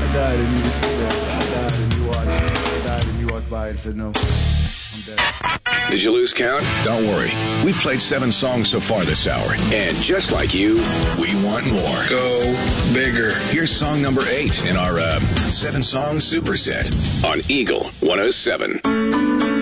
died and you just said, I died and you watched. I died and you walked by and said, no, I'm dead. Did you lose count? Don't worry. We played 7 songs so far this hour. And just like you, we want more. Go bigger. Here's song number 8 in our 7-song superset on Eagle 107.